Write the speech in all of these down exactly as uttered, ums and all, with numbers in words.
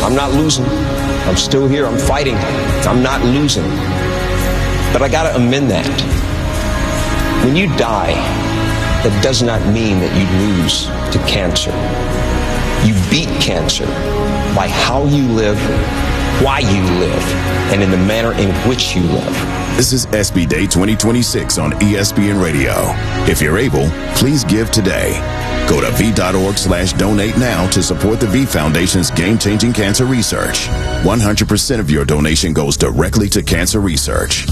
I'm not losing. I'm still here. I'm fighting. I'm not losing. But I got to amend that. When you die, that does not mean that you lose to cancer. You beat cancer by how you live, why you live, and in the manner in which you live. This is S B Day twenty twenty-six on E S P N Radio. If you're able, please give today. Go to V.org slash donate now to support the V Foundation's game-changing cancer research. one hundred percent of your donation goes directly to cancer research.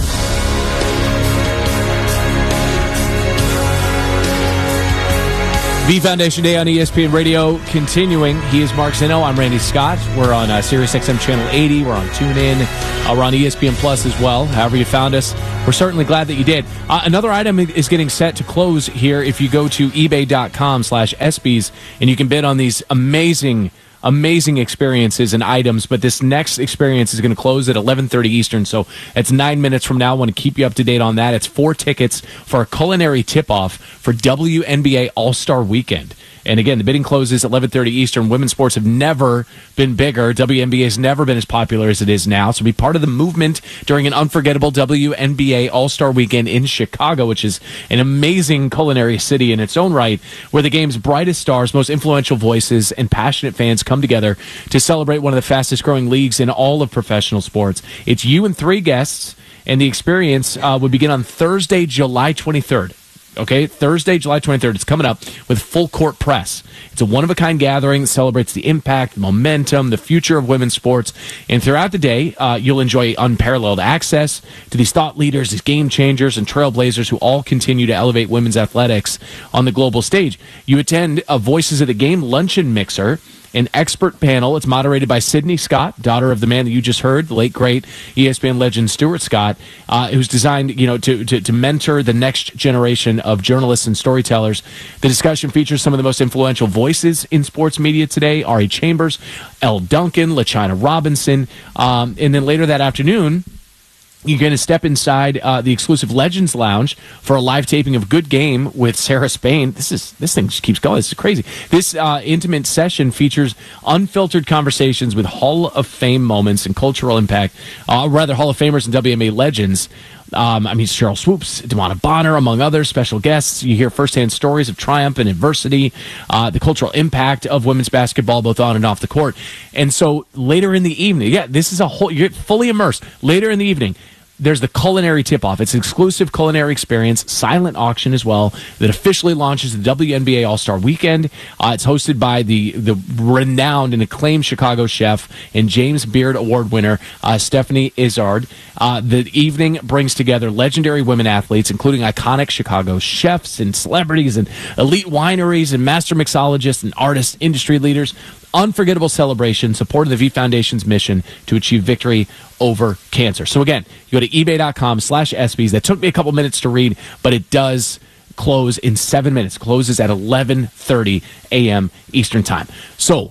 V Foundation Day on E S P N Radio continuing. He is Mark Zinno. I'm Randy Scott. We're on uh, Sirius X M Channel eighty. We're on TuneIn. Uh, we're on E S P N Plus as well. However you found us, we're certainly glad that you did. Uh, another item is getting set to close here if you go to ebay.com slash ESPYs, and you can bid on these amazing Amazing experiences and items, but this next experience is going to close at eleven thirty Eastern, so it's nine minutes from now. I want to keep you up to date on that. It's four tickets for a culinary tip-off for W N B A All-Star Weekend. And again, the bidding closes at eleven thirty Eastern. Women's sports have never been bigger. W N B A has never been as popular as it is now. So be part of the movement during an unforgettable W N B A All-Star Weekend in Chicago, which is an amazing culinary city in its own right, where the game's brightest stars, most influential voices, and passionate fans come together to celebrate one of the fastest-growing leagues in all of professional sports. It's you and three guests, and the experience uh, would begin on Thursday, July twenty-third. Okay, Thursday, July twenty-third. It's coming up with full court press. It's a one-of-a-kind gathering that celebrates the impact, the momentum, the future of women's sports. And throughout the day, uh, you'll enjoy unparalleled access to these thought leaders, these game changers, and trailblazers who all continue to elevate women's athletics on the global stage. You attend a Voices of the Game luncheon mixer, an expert panel. It's moderated by Sydney Scott, daughter of the man that you just heard, the late, great E S P N legend Stuart Scott, uh, who's designed, you know, to, to, to mentor the next generation of journalists and storytellers. The discussion features some of the most influential voices in sports media today, Ari Chambers, Elle Duncan, LaChina Robinson, um, and then later that afternoon, you're going to step inside uh, the exclusive Legends Lounge for a live taping of Good Game with Sarah Spain. This is this thing just keeps going. This is crazy. This uh, intimate session features unfiltered conversations with Hall of Fame moments and cultural impact, uh, rather Hall of Famers and W N B A legends. Um, I mean, Cheryl Swoops, DeMona Bonner, among others, special guests. You hear firsthand stories of triumph and adversity, uh, the cultural impact of women's basketball, both on and off the court. And so later in the evening, yeah, this is a whole, you get fully immersed. Later in the evening, there's the culinary tip-off. It's an exclusive culinary experience, silent auction as well, that officially launches the W N B A All-Star Weekend. Uh, it's hosted by the the renowned and acclaimed Chicago chef and James Beard Award winner, uh, Stephanie Izzard. Uh, the evening brings together legendary women athletes, including iconic Chicago chefs and celebrities and elite wineries and master mixologists and artists, industry leaders. Unforgettable celebration supporting the V Foundation's mission to achieve victory over cancer. So again, you go to ebay.com slash ESPYs. That took me a couple minutes to read, but it does close in seven minutes. Closes at eleven thirty a.m. Eastern Time. So,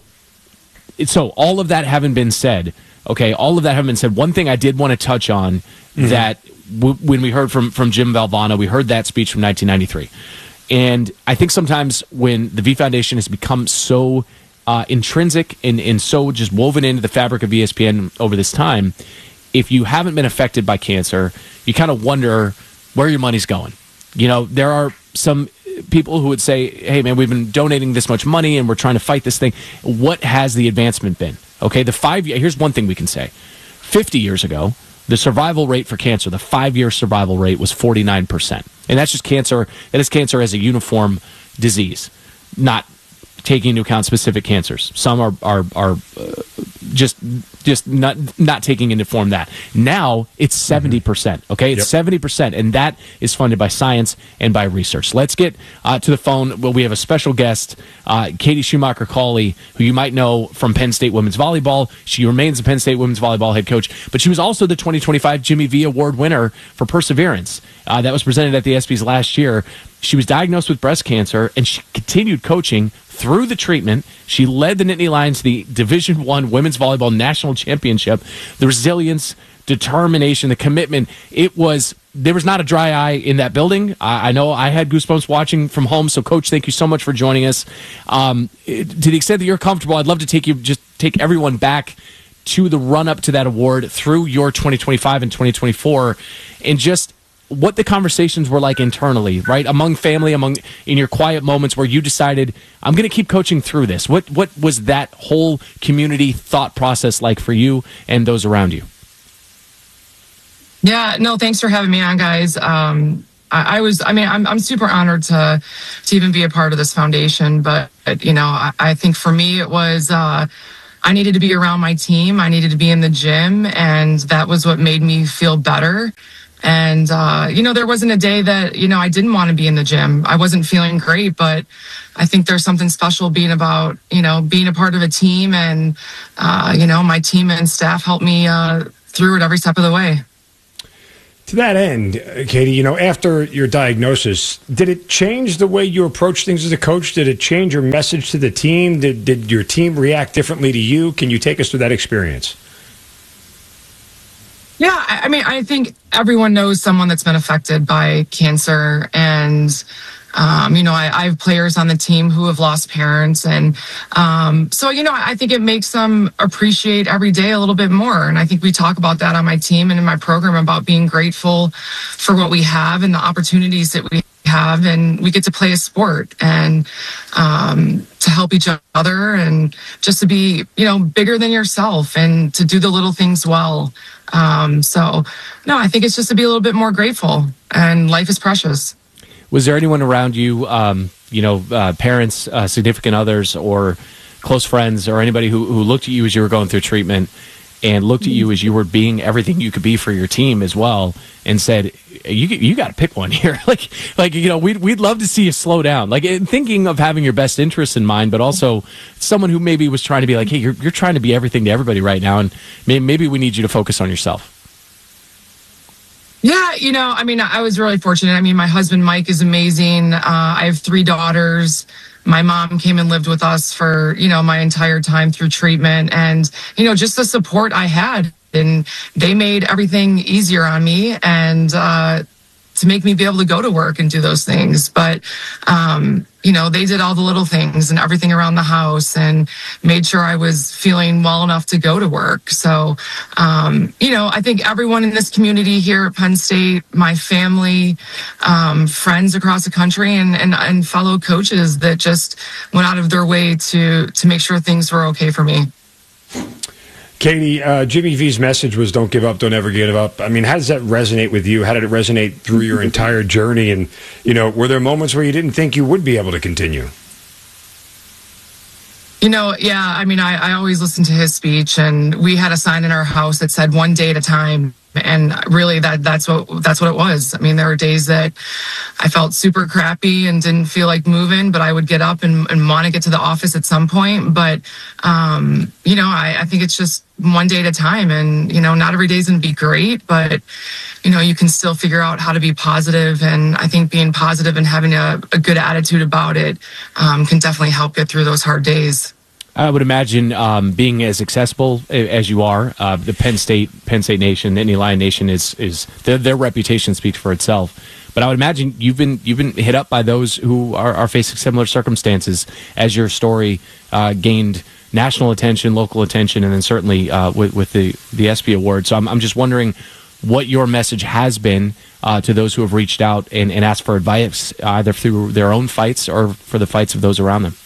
so all of that having been said, okay, all of that having been said, one thing I did want to touch on mm-hmm. that w- when we heard from, from Jim Valvano, we heard that speech from nineteen ninety-three. And I think sometimes when the V Foundation has become so Uh, intrinsic and, and so just woven into the fabric of E S P N over this time, if you haven't been affected by cancer, you kind of wonder where your money's going. You know, there are some people who would say, hey, man, we've been donating this much money and we're trying to fight this thing. What has the advancement been? Okay, the five, here's one thing we can say. fifty years ago, the survival rate for cancer, the five-year survival rate was forty-nine percent. And that's just cancer, that is cancer as a uniform disease, not taking into account specific cancers. Some are are are uh, just just not not taking into form that. Now it's seventy percent. Okay, it's yep. seventy percent, and that is funded by science and by research. Let's get uh, to the phone. Well, we have a special guest, uh, Katie Schumacher Cawley, who you might know from Penn State women's volleyball. She remains the Penn State women's volleyball head coach, but she was also the twenty twenty-five Jimmy V Award winner for Perseverance. Uh, that was presented at the ESPYs last year. She was diagnosed with breast cancer, and she continued coaching through the treatment. She led the Nittany Lions to the Division One Women's Volleyball National Championship. The resilience, determination, the commitment, it was, there was not a dry eye in that building. I, I know I had goosebumps watching from home, so Coach, thank you so much for joining us. Um, to the extent that you're comfortable, I'd love to take you just take everyone back to the run-up to that award through your twenty twenty-five and twenty twenty-four, and just what the conversations were like internally, right? Among family, among in your quiet moments where you decided, I'm going to keep coaching through this. What what was that whole community thought process like for you and those around you? Yeah, no, thanks for having me on, guys. Um, I, I was, I mean, I'm I'm super honored to to even be a part of this foundation. But, you know, I, I think for me it was, uh, I needed to be around my team. I needed to be in the gym, and that was what made me feel better. And, uh, you know, there wasn't a day that, you know, I didn't want to be in the gym. I wasn't feeling great, but I think there's something special being about, you know, being a part of a team. And, uh, you know, my team and staff helped me uh, through it every step of the way. To that end, Katie, you know, after your diagnosis, did it change the way you approach things as a coach? Did it change your message to the team? Did, did your team react differently to you? Can you take us through that experience? Yeah, I mean, I think everyone knows someone that's been affected by cancer. And, um, you know, I, I have players on the team who have lost parents. And um, so, you know, I think it makes them appreciate every day a little bit more. And I think we talk about that on my team and in my program about being grateful for what we have and the opportunities that we have. And we get to play a sport and um, to help each other and just to be, you know, bigger than yourself and to do the little things well. Um, so, no, I think it's just to be a little bit more grateful, and life is precious. Was there anyone around you, um, you know, uh, parents, uh, significant others, or close friends, or anybody who, who looked at you as you were going through treatment and looked at you as you were being everything you could be for your team as well, and said, you you got to pick one here. like, like you know, we'd, we'd love to see you slow down. Like, thinking of having your best interests in mind, but also someone who maybe was trying to be like, hey, you're, you're trying to be everything to everybody right now, and maybe, maybe we need you to focus on yourself. Yeah, you know, I mean, I was really fortunate. I mean, my husband, Mike, is amazing. Uh, I have three daughters. My mom came and lived with us for, you know, my entire time through treatment, and, you know, just the support I had, and they made everything easier on me and, uh, to make me be able to go to work and do those things. But, um, you know, they did all the little things and everything around the house and made sure I was feeling well enough to go to work. So, um, you know, I think everyone in this community here at Penn State, my family, um, friends across the country, and, and, and fellow coaches that just went out of their way to, to make sure things were okay for me. Katie, uh, Jimmy V's message was don't give up, don't ever give up. I mean, how does that resonate with you? How did it resonate through your entire journey? And, you know, were there moments where you didn't think you would be able to continue? You know, yeah, I mean, I, I always listened to his speech, and we had a sign in our house that said one day at a time. And really that that's what that's what it was. I mean, there were days that I felt super crappy and didn't feel like moving, but I would get up and, and want to get to the office at some point. But, um, you know, I, I think it's just one day at a time. And, you know, not every day is going to be great, but, you know, you can still figure out how to be positive. And I think being positive and having a, a good attitude about it um, can definitely help get through those hard days. I would imagine um, being as accessible as you are, uh, the Penn State, Penn State Nation, Nittany Lion Nation is is their, their reputation speaks for itself. But I would imagine you've been you've been hit up by those who are, are facing similar circumstances as your story uh, gained national attention, local attention, and then certainly uh, with with the the ESPY Award. So I'm I'm just wondering what your message has been uh, to those who have reached out and, and asked for advice, either through their own fights or for the fights of those around them.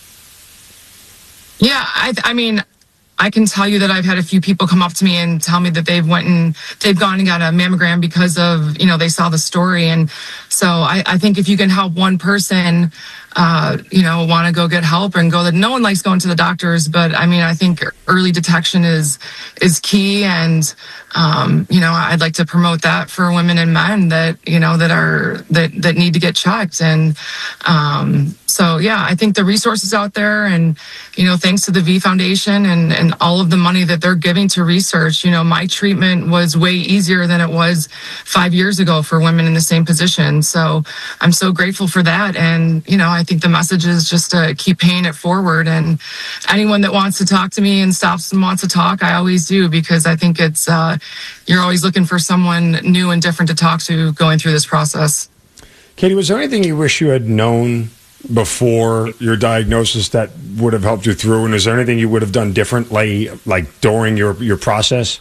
Yeah, I, I mean, I can tell you that I've had a few people come up to me and tell me that they've went and they've gone and got a mammogram because of, you know, they saw the story. And so I, I think if you can help one person, uh, you know, want to go get help and go, that no one likes going to the doctors, but I mean, I think early detection is, is key. And, um, you know, I'd like to promote that for women and men that, you know, that are, that, that need to get checked. And, um, so yeah, I think the resources out there, and, you know, thanks to the V Foundation and, and all of the money that they're giving to research, you know, my treatment was way easier than it was five years ago for women in the same position. So I'm so grateful for that. And, you know, I think the message is just to keep paying it forward. And anyone that wants to talk to me and stops and wants to talk, I always do, because I think it's, uh, you're always looking for someone new and different to talk to going through this process. Katie, was there anything you wish you had known before your diagnosis that would have helped you through? And is there anything you would have done differently, like during your, your process?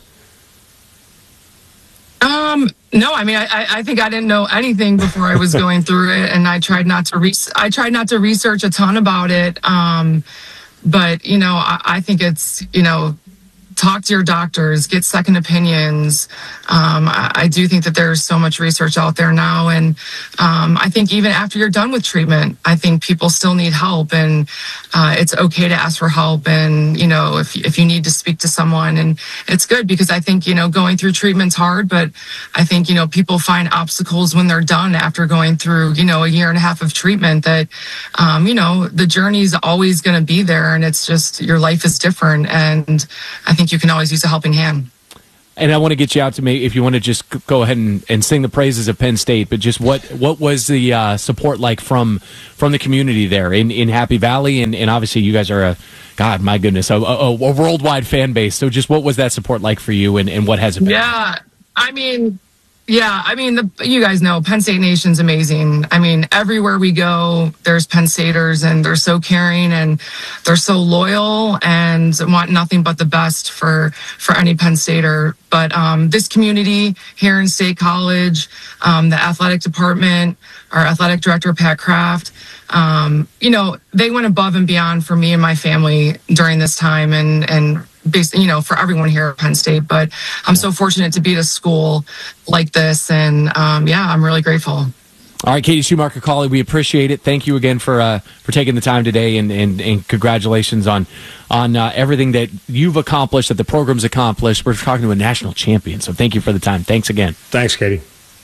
Um, no, I mean, I, I think I didn't know anything before I was going through it, and I tried not to re- I tried not to research a ton about it. Um, but you know, I, I think it's, you know, talk to your doctors, get second opinions. Um, I, I do think that there's so much research out there now. And um, I think even after you're done with treatment, I think people still need help, and uh, it's okay to ask for help. And, you know, if, if you need to speak to someone, and it's good because I think, you know, going through treatment's hard, but I think, you know, people find obstacles when they're done after going through, you know, a year and a half of treatment that, um, you know, the journey's always going to be there, and it's just your life is different. And I think you can always use a helping hand. And I want to get you out to me if you want to just go ahead and, and sing the praises of Penn State, but just what, what was the uh, support like from from the community there in, in Happy Valley? And, and obviously you guys are a, God, my goodness, a, a, a worldwide fan base. So just what was that support like for you, and, and what has it been? Yeah, I mean... Yeah, I mean, the, you guys know Penn State Nation's amazing. I mean, everywhere we go, there's Penn Staters, and they're so caring, and they're so loyal, and want nothing but the best for for any Penn Stater. But um, this community here in State College, um, the athletic department, our athletic director, Pat Kraft, um, you know, they went above and beyond for me and my family during this time, and and. Based, you know, for everyone here at Penn State. But I'm so fortunate to be at a school like this, and um, yeah, I'm really grateful. All right, Katie Schumacher-Cawley, we appreciate it. Thank you again for uh, for taking the time today, and, and, and congratulations on on uh, everything that you've accomplished, that the program's accomplished. We're talking to a national champion, so thank you for the time. Thanks again. Thanks, Katie.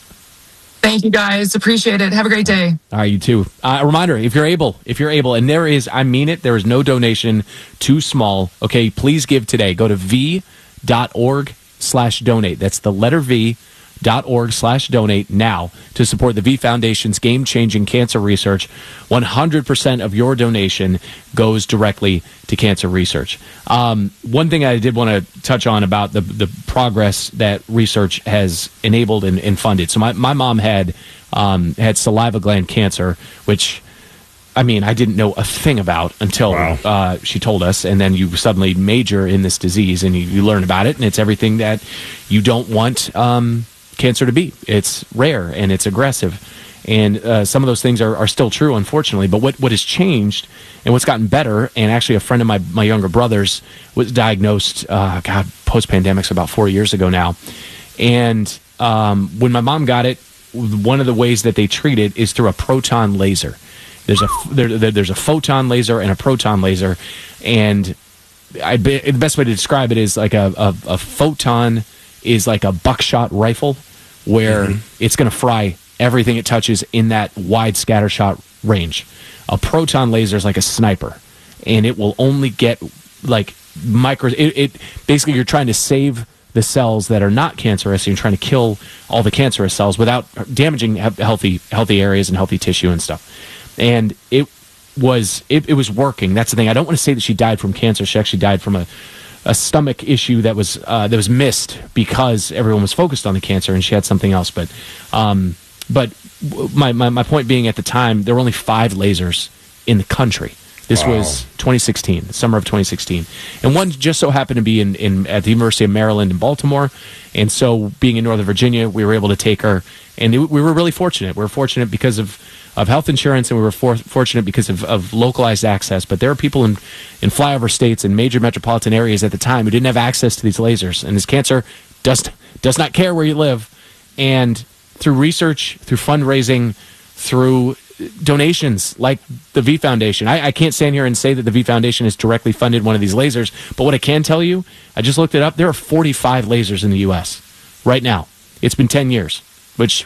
Thank you, guys. Appreciate it. Have a great day. All right, you too. Uh, a reminder, if you're able, if you're able, and there is, I mean it, there is no donation too small. Okay, please give today. Go to v.org slash donate. That's the letter V. dot org slash donate now to support the V Foundation's game-changing cancer research. one hundred percent of your donation goes directly to cancer research. Um, one thing I did want to touch on about the the progress that research has enabled and, and funded. So my, my mom had um, had saliva gland cancer, which, I mean, I didn't know a thing about until wow. uh, she told us, and then you suddenly major in this disease, and you, you learn about it, and it's everything that you don't want um, cancer to be. It's rare, and it's aggressive, and uh, some of those things are, are still true, unfortunately. But what, what has changed and what's gotten better, and actually a friend of my, my younger brother's was diagnosed, uh, God, post-pandemic, so about four years ago now. And um, when my mom got it, one of the ways that they treat it is through a proton laser. There's a there, there's a photon laser and a proton laser, and I the best way to describe it is like a, a, a photon is like a buckshot rifle, where mm-hmm. it's going to fry everything it touches in that wide scattershot range. A proton laser is like a sniper, and it will only get like micro. It, it basically you're trying to save the cells that are not cancerous, and you're trying to kill all the cancerous cells without damaging healthy healthy areas and healthy tissue and stuff. And it was it, it was working. That's the thing. I don't want to say that she died from cancer. She actually died from a, a stomach issue that was uh, that was missed because everyone was focused on the cancer, and she had something else. But um, but my, my my point being, at the time there were only five lasers in the country. This wow. was twenty sixteen, the summer of twenty sixteen, and one just so happened to be in, in at the University of Maryland in Baltimore. And so, being in Northern Virginia, we were able to take her, and it, we were really fortunate. We were fortunate because of of health insurance, and we were for, fortunate because of, of localized access. But there are people in, in flyover states and major metropolitan areas at the time who didn't have access to these lasers. And this cancer does, does not care where you live. And through research, through fundraising, through donations like the V Foundation, I, I can't stand here and say that the V Foundation has directly funded one of these lasers. But what I can tell you, I just looked it up, there are forty-five lasers in the U S right now. It's been ten years, which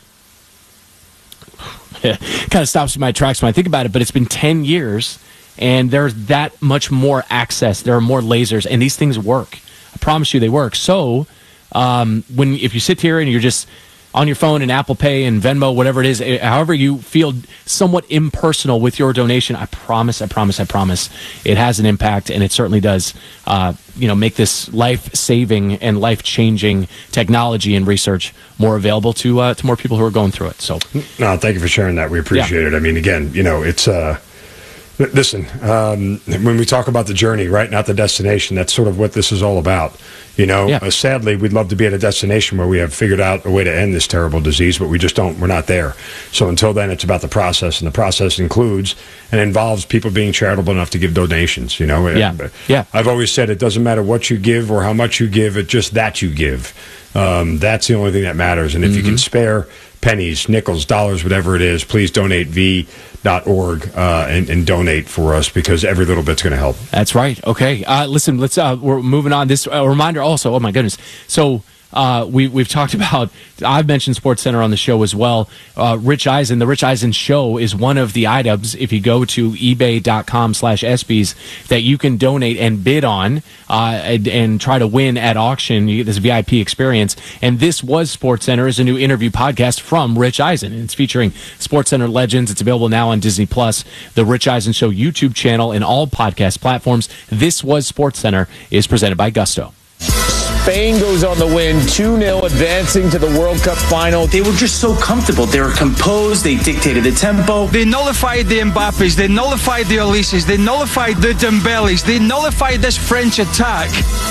kind of stops me in my tracks when I think about it, but it's been ten years, and there's that much more access. There are more lasers, and these things work. I promise you they work. So um, when if you sit here and you're just on your phone and Apple Pay and Venmo, whatever it is, however you feel somewhat impersonal with your donation, I promise, I promise, I promise, it has an impact, and it certainly does uh, you know, make this life-saving and life-changing technology and research more available to uh, to more people who are going through it. So, no, thank you for sharing that. We appreciate yeah. it. I mean, again, you know, it's uh, Listen, um, when we talk about the journey, right, not the destination, that's sort of what this is all about. You know, yeah. uh, sadly, we'd love to be at a destination where we have figured out a way to end this terrible disease, but we just don't. We're not there. So until then, it's about the process, and the process includes and involves people being charitable enough to give donations. You know, yeah. And, yeah. I've always said it doesn't matter what you give or how much you give; it's just that you give. Um, that's the only thing that matters. And if mm-hmm. you can spare pennies, nickels, dollars, whatever it is, please donate v dot org uh, and, and donate for us, because every little bit's going to help. That's right. Okay. Uh, listen, let's. Uh, we're moving on. This uh, reminder also. Oh my goodness. So. Uh, we, we've talked about, I've mentioned SportsCenter on the show as well. Uh, Rich Eisen, the Rich Eisen Show is one of the items, if you go to ebay.com slash ESPYs, that you can donate and bid on uh, and, and try to win at auction. You get this V I P experience. And this was SportsCenter, is a new interview podcast from Rich Eisen. And it's featuring SportsCenter legends. It's available now on Disney Plus, the Rich Eisen Show YouTube channel, and all podcast platforms. This was SportsCenter is presented by Gusto. Spain goes on the win, two nil, advancing to the World Cup final. They were just so comfortable. They were composed. They dictated the tempo. They nullified the Mbappes. They nullified the Elises. They nullified the Dembeles. They nullified this French attack.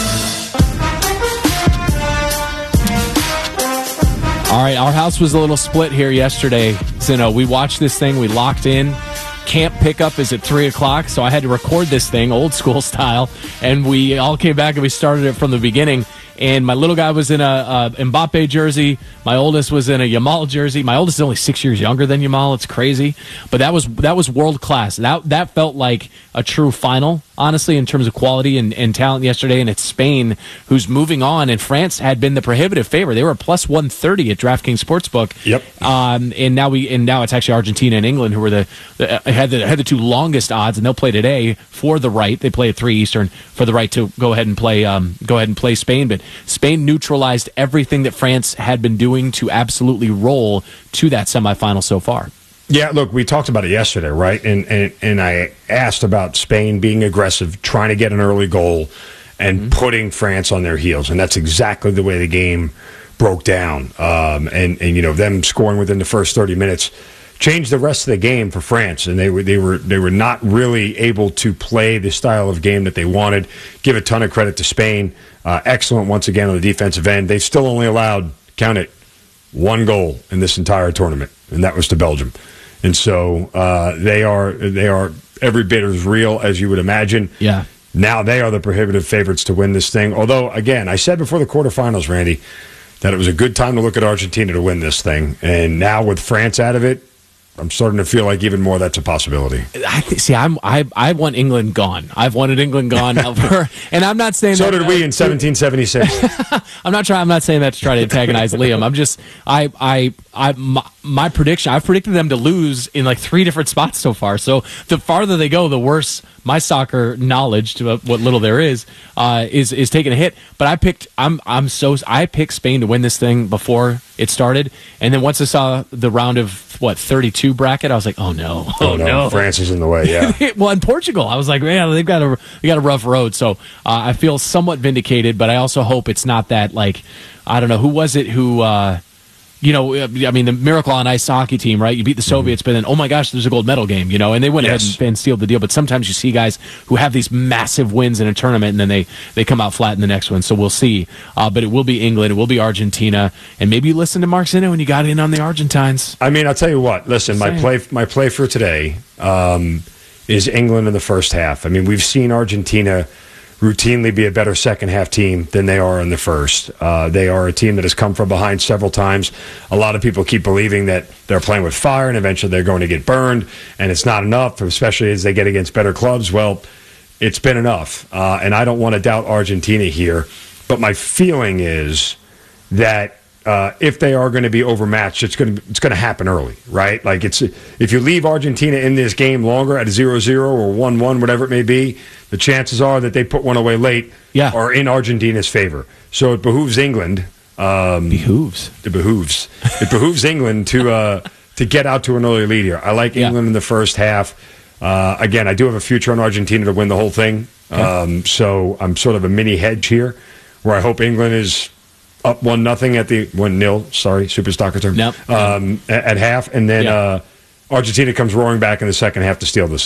All right, our house was a little split here yesterday. So, no, we watched this thing. We locked in. Camp pickup is at three o'clock, so I had to record this thing old school style, and we all came back and we started it from the beginning. And my little guy was in a, a Mbappe jersey. My oldest was in a Yamal jersey. My oldest is only six years younger than Yamal. It's crazy, but that was that was world class. That that felt like a true final, honestly, in terms of quality and, and talent yesterday. And it's Spain who's moving on, and France had been the prohibitive favor. They were plus one thirty at DraftKings Sportsbook. Yep. Um, and now we and now it's actually Argentina and England who were the, the had the had the two longest odds, and they'll play today for the right. They play at three Eastern for the right to go ahead and play um, go ahead and play Spain, but Spain neutralized everything that France had been doing to absolutely roll to that semifinal so far. Yeah, look, we talked about it yesterday, right? And and, and I asked about Spain being aggressive, trying to get an early goal, and mm-hmm. putting France on their heels. And that's exactly the way the game broke down. Um, and, and, you know, them scoring within the first thirty minutes changed the rest of the game for France, and they were they were they were not really able to play the style of game that they wanted. Give a ton of credit to Spain. Uh, excellent once again on the defensive end. They still only allowed, count it, one goal in this entire tournament, and that was to Belgium. And so uh, they are they are every bit as real as you would imagine. Yeah. Now they are the prohibitive favorites to win this thing. Although, again, I said before the quarterfinals, Randy, that it was a good time to look at Argentina to win this thing. And now with France out of it, I'm starting to feel like even more that's a possibility. I th- see. I'm I I want England gone. I've wanted England gone, over, and I'm not saying so that, did we in seventeen seventy-six. I'm not trying. I'm not saying that to try to antagonize Liam. I'm just I I I my, my prediction. I've predicted them to lose in like three different spots so far. So the farther they go, the worse my soccer knowledge, to what little there is, uh, is is taking a hit. But I picked. I'm I'm so I picked Spain to win this thing before it started, and then once I saw the round of what thirty-two bracket, I was like, oh no, oh, oh no. no, France is in the way. Yeah. Well, in Portugal, I was like, man, they've got a they got a rough road. So uh, I feel somewhat vindicated, but I also hope it's not that, like, I don't know, who was it who. Uh, You know, I mean, the Miracle on Ice hockey team, right? You beat the Soviets, mm-hmm. but then, oh my gosh, there's a gold medal game, you know, and they went yes. ahead and, and sealed the deal. But sometimes you see guys who have these massive wins in a tournament, and then they, they come out flat in the next one. So we'll see. Uh, but it will be England, it will be Argentina, and maybe you listen to Mark Zinno when you got in on the Argentines. I mean, I'll tell you what. Listen, my play, my play for today um, is England in the first half. I mean, we've seen Argentina routinely be a better second-half team than they are in the first. Uh, they are a team that has come from behind several times. A lot of people keep believing that they're playing with fire and eventually they're going to get burned, and it's not enough, especially as they get against better clubs. Well, it's been enough, uh, and I don't want to doubt Argentina here, but my feeling is that Uh, if they are going to be overmatched, it's going to it's going to happen early, right? Like, it's if you leave Argentina in this game longer at a zero zero or one one, whatever it may be, the chances are that they put one away late yeah. are in Argentina's favor. So it behooves England. Um, behooves. It behooves. It behooves England to uh, to get out to an early lead here. I like England yeah. in the first half. Uh, again, I do have a future on Argentina to win the whole thing. Yeah. Um, so I'm sort of a mini hedge here, where I hope England is up one nothing at the one nil. Sorry, super soccer term. Nope. Um, at, at half, and then yeah. uh, Argentina comes roaring back in the second half to steal this thing.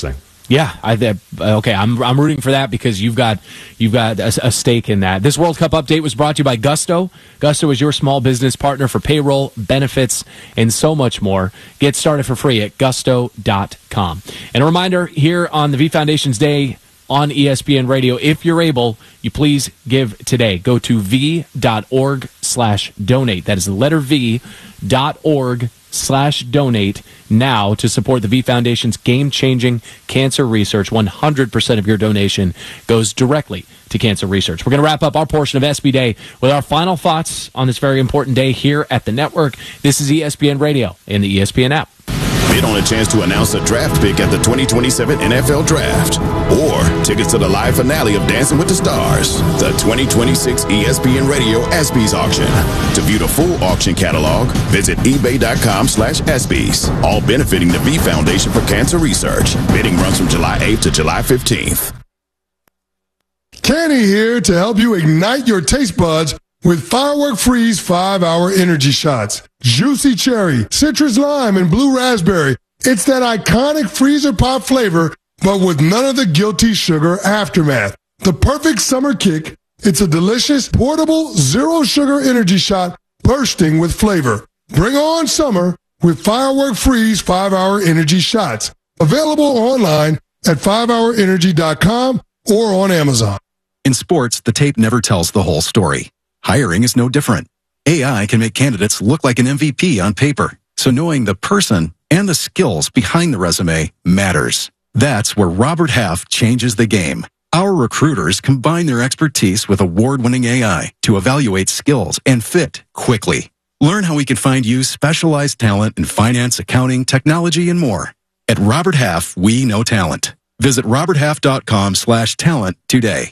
Yeah, I okay. I'm I'm rooting for that because you've got you've got a, a stake in that. This World Cup update was brought to you by Gusto. Gusto is your small business partner for payroll, benefits, and so much more. Get started for free at gusto dot com. And a reminder here on the V Foundation's Day on E S P N Radio, if you're able, you please give today. Go to v.org slash donate. That is the letter V dot org slash donate now to support the V Foundation's game-changing cancer research. one hundred percent of your donation goes directly to cancer research. We're going to wrap up our portion of S B Day with our final thoughts on this very important day here at the network. This is E S P N Radio and the E S P N app. Bid on a chance to announce a draft pick at the twenty twenty-seven N F L Draft, or tickets to the live finale of Dancing with the Stars, the twenty twenty-six E S P N Radio ESPYs auction. To view the full auction catalog, visit ebay.com slash ESPYs, all benefiting the V Foundation for Cancer Research. Bidding runs from July eighth to July fifteenth. Kenny here to help you ignite your taste buds with Firework Freeze five hour energy shots. Juicy cherry, citrus lime, and blue raspberry. It's that iconic freezer pop flavor, but with none of the guilty sugar aftermath. The perfect summer kick. It's a delicious, portable, zero sugar energy shot bursting with flavor. Bring on summer with Firework Freeze five hour energy shots. Available online at five hour energy dot com or on Amazon. In sports, the tape never tells the whole story. Hiring is no different. A I can make candidates look like an M V P on paper, so knowing the person and the skills behind the resume matters. That's where Robert Half changes the game. Our recruiters combine their expertise with award-winning A I to evaluate skills and fit quickly. Learn how we can find you specialized talent in finance, accounting, technology, and more. At Robert Half, we know talent. Visit roberthalf.com slash talent today.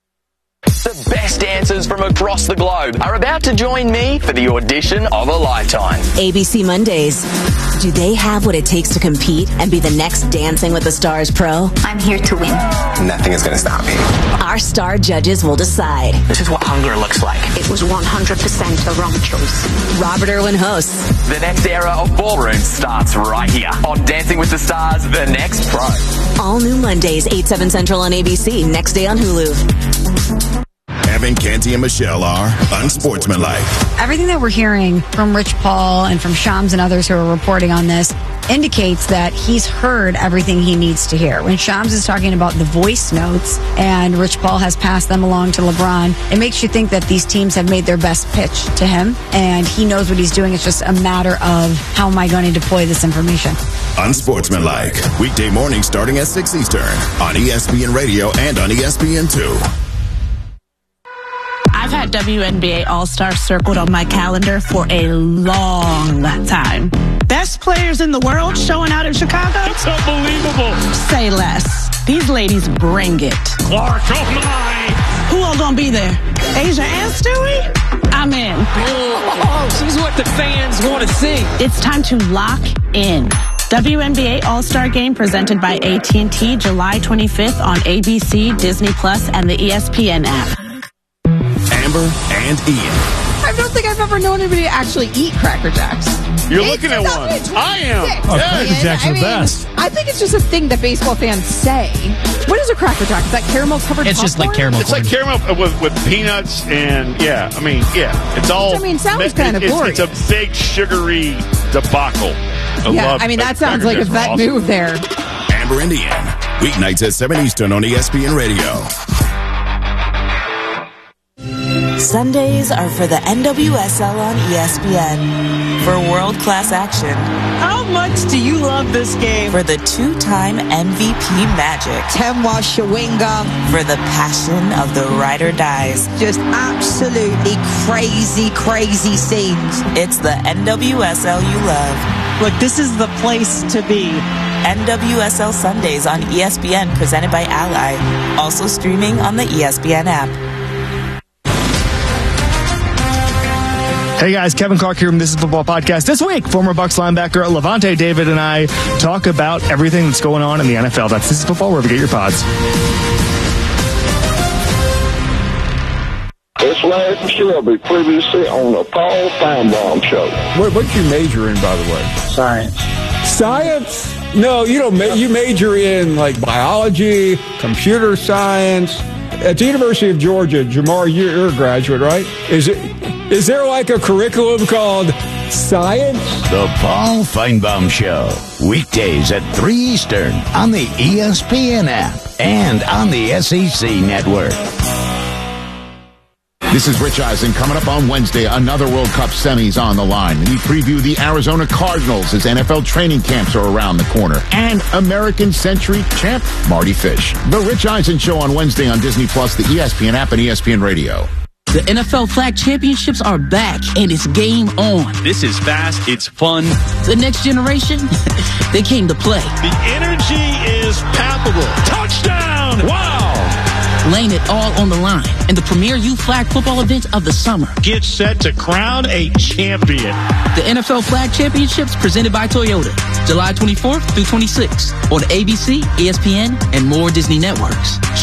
The best dancers from across the globe are about to join me for the audition of a lifetime. A B C Mondays. Do they have what it takes to compete and be the next Dancing with the Stars pro? I'm here to win. Nothing is going to stop me. Our star judges will decide. This is what hunger looks like. It was one hundred percent the wrong choice. Robert Irwin hosts. The next era of ballroom starts right here on Dancing with the Stars, The Next Pro. All new Mondays, eight, seven Central on A B C, next day on Hulu. Evan, Canty, and Michelle are unsportsmanlike. Everything that we're hearing from Rich Paul and from Shams and others who are reporting on this indicates that he's heard everything he needs to hear. When Shams is talking about the voice notes and Rich Paul has passed them along to LeBron, it makes you think that these teams have made their best pitch to him and he knows what he's doing. It's just a matter of how am I going to deploy this information. Unsportsmanlike. Weekday mornings starting at six Eastern on E S P N Radio and on E S P N two. I've had W N B A All-Star circled on my calendar for a long time. Best players in the world showing out in Chicago? It's unbelievable. Say less. These ladies bring it. Clark, oh my. Who all gonna be there? Asia and Stewie? I'm in. Oh, she's what the fans want to see. It's time to lock in. W N B A All-Star Game presented by A T and T July twenty-fifth on A B C, Disney Plus, and the E S P N app. Amber and Ian. I don't think I've ever known anybody to actually eat Cracker Jacks. You're it's looking at one. I am. Oh, yeah. Cracker Jacks are the mean, best. I think it's just a thing that baseball fans say. What is a Cracker Jack? Is that caramel covered? It's popcorn? just like caramel. It's corn. like caramel with, with peanuts and yeah. I mean yeah. It's all. Which, I mean, sounds it, kind of it's, glorious. It's a big sugary debacle. I yeah, love I mean that sounds Cracker like a Jacks vet awesome. move there. Amber and Ian. Weeknights at seven Eastern on E S P N Radio. Sundays are for the N W S L on E S P N. For world-class action. How much do you love this game? For the two-time M V P magic. Temwa Shawinga. For the passion of the ride or dies. Just absolutely crazy, crazy scenes. It's the N W S L you love. Look, this is the place to be. N W S L Sundays on E S P N presented by Ally. Also streaming on the E S P N app. Hey guys, Kevin Clark here from This Is Football Podcast. This week, former Bucs linebacker Levante David and I talk about everything that's going on in the N F L. That's This Is Football, wherever you get your pods. It's Larry Shelby, previously on the Paul Feinbaum Show. What, what's your major in, by the way? Science. Science? No, you don't. Ma- you major in like biology, computer science. At the University of Georgia, Jamar, you're, you're a graduate, right? Is it? Is there like a curriculum called science? The Paul Feinbaum Show. Weekdays at three Eastern on the E S P N app and on the S E C network. This is Rich Eisen. Coming up on Wednesday, another World Cup semis on the line. We preview the Arizona Cardinals as N F L training camps are around the corner. And American Century champ Marty Fish. The Rich Eisen Show on Wednesday on Disney Plus, the E S P N app, and E S P N Radio. The N F L Flag Championships are back, and it's game on. This is fast. It's fun. The next generation, they came to play. The energy is palpable. Touchdown! Wow! Laying it all on the line in the premier youth flag football event of the summer. Get set to crown a champion. The N F L Flag Championships presented by Toyota, July twenty-fourth through twenty-sixth on A B C, E S P N, and more Disney networks.